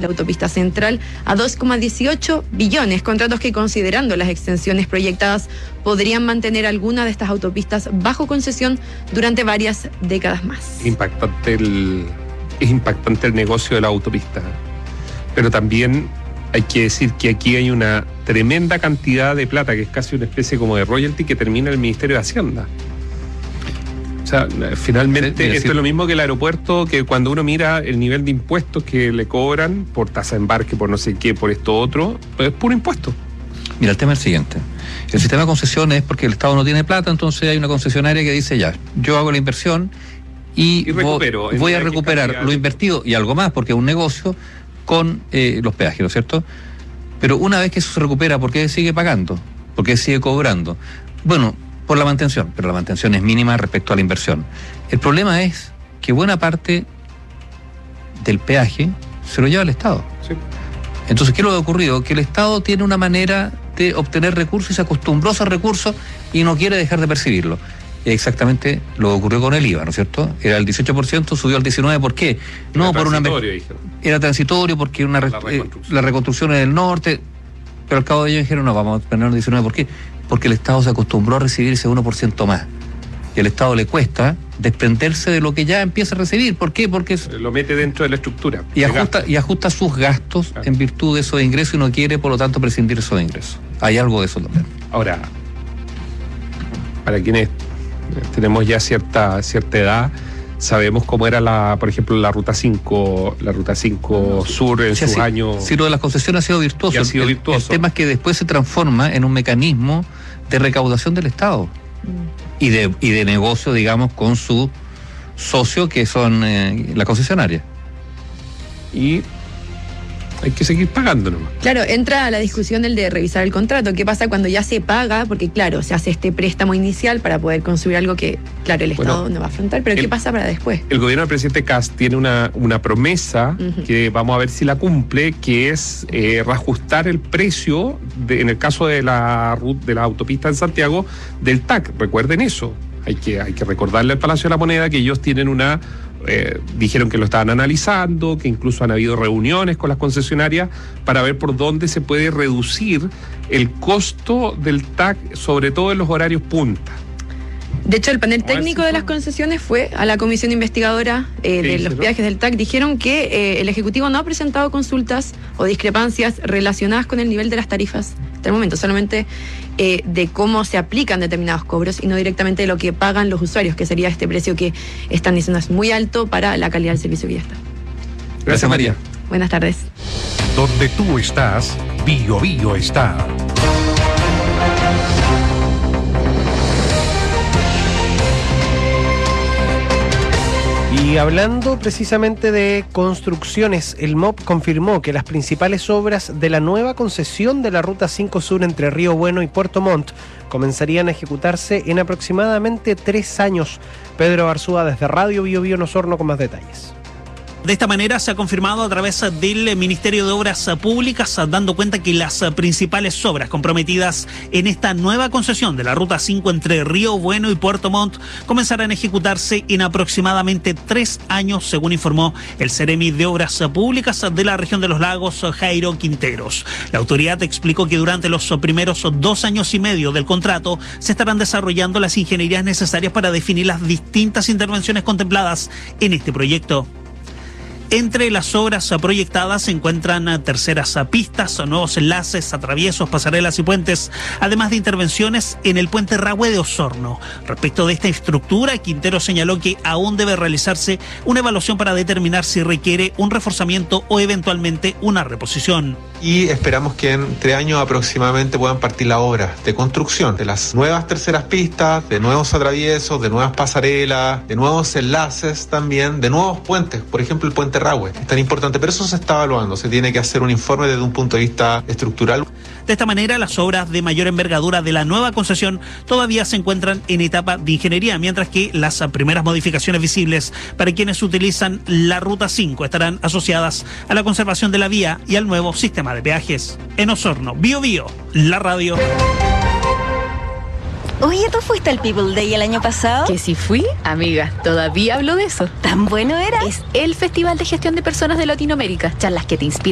la autopista central a 2,18 billones, contratos que, considerando las extensiones proyectadas, podrían mantener alguna de estas autopistas bajo concesión durante varias décadas más. Es impactante el negocio de la autopista, pero también hay que decir que aquí hay una tremenda cantidad de plata, que es casi una especie como de royalty, que termina el Ministerio de Hacienda. O sea, finalmente esto es lo mismo que el aeropuerto, que cuando uno mira el nivel de impuestos que le cobran por tasa de embarque, por no sé qué, por esto otro, pues es puro impuesto. Mira, el tema es el siguiente. El sistema de concesiones es porque el Estado no tiene plata, entonces hay una concesionaria que dice ya, yo hago la inversión y voy a recuperar lo invertido y algo más, porque es un negocio con los peajes, ¿no es cierto? Pero una vez que eso se recupera, ¿por qué sigue pagando? ¿Por qué sigue cobrando? Bueno, por la mantención, pero la mantención es mínima respecto a la inversión. El problema es que buena parte del peaje se lo lleva el Estado. Sí. Entonces, ¿qué es lo que ha ocurrido? Que el Estado tiene una manera de obtener recursos y se acostumbró a esos recursos y no quiere dejar de percibirlo. Exactamente lo que ocurrió con el IVA, ¿no es cierto? Era el 18%, subió al 19%. ¿Por qué? No por una... Era transitorio porque la reconstrucción en el norte, pero al cabo de ello dijeron, no, vamos a poner el 19%. ¿Por qué? Porque el Estado se acostumbró a recibir ese 1% más. Y al Estado le cuesta desprenderse de lo que ya empieza a recibir. ¿Por qué? Porque lo mete dentro de la estructura. Y ajusta sus gastos, claro, en virtud de esos ingresos, y no quiere, por lo tanto, prescindir de esos ingresos. Hay algo de eso también. Ahora, para quienes tenemos ya cierta edad, sabemos cómo era por ejemplo, la Ruta 5 Sur en sus años. Sí, lo de las concesiones ha sido virtuoso. El tema es que después se transforma en un mecanismo de recaudación del Estado y de negocio, digamos, con su socio, que son la concesionaria. Y hay que seguir pagando nomás. Claro, entra a la discusión el de revisar el contrato. ¿Qué pasa cuando ya se paga? Porque, claro, se hace este préstamo inicial para poder construir algo que, claro, el Estado no va a afrontar. Pero ¿qué pasa para después? El gobierno del presidente Kast tiene una promesa que vamos a ver si la cumple, que es reajustar el precio, en el caso de la autopista en Santiago, del TAC. Recuerden eso. Hay que recordarle al Palacio de la Moneda que ellos tienen dijeron que lo estaban analizando, que incluso han habido reuniones con las concesionarias para ver por dónde se puede reducir el costo del TAC, sobre todo en los horarios punta. De hecho, el panel técnico de las concesiones fue a la comisión investigadora de los peajes del TAC. Dijeron que el Ejecutivo no ha presentado consultas o discrepancias relacionadas con el nivel de las tarifas hasta el momento, solamente de cómo se aplican determinados cobros y no directamente de lo que pagan los usuarios, que sería este precio que están diciendo es muy alto para la calidad del servicio que ya está. Gracias, María. Buenas tardes. Donde tú estás, Bio Bio está. Y hablando precisamente de construcciones, el MOP confirmó que las principales obras de la nueva concesión de la Ruta 5 Sur entre Río Bueno y Puerto Montt comenzarían a ejecutarse en aproximadamente 3 años. Pedro Arzúa desde Radio Bio Bio en Osorno con más detalles. De esta manera se ha confirmado a través del Ministerio de Obras Públicas, dando cuenta que las principales obras comprometidas en esta nueva concesión de la Ruta 5 entre Río Bueno y Puerto Montt comenzarán a ejecutarse en aproximadamente 3 años, según informó el Seremi de Obras Públicas de la región de los Lagos, Jairo Quinteros. La autoridad explicó que durante los primeros 2 años y medio del contrato se estarán desarrollando las ingenierías necesarias para definir las distintas intervenciones contempladas en este proyecto. Entre las obras proyectadas se encuentran terceras pistas, nuevos enlaces, atraviesos, pasarelas y puentes, además de intervenciones en el puente Rahue de Osorno. Respecto de esta estructura, Quintero señaló que aún debe realizarse una evaluación para determinar si requiere un reforzamiento o eventualmente una reposición. Y esperamos que en 3 años aproximadamente puedan partir la obra de construcción de las nuevas terceras pistas, de nuevos atraviesos, de nuevas pasarelas, de nuevos enlaces también, de nuevos puentes, por ejemplo el puente Rahue. Es tan importante, pero eso se está evaluando, se tiene que hacer un informe desde un punto de vista estructural. De esta manera, las obras de mayor envergadura de la nueva concesión todavía se encuentran en etapa de ingeniería, mientras que las primeras modificaciones visibles para quienes utilizan la Ruta 5 estarán asociadas a la conservación de la vía y al nuevo sistema de peajes. En Osorno, Bio Bio, la radio. Oye, ¿tú fuiste al People Day el año pasado? Que si fui, amiga, todavía hablo de eso. ¿Tan bueno era? Es el Festival de Gestión de Personas de Latinoamérica. Charlas que te inspiran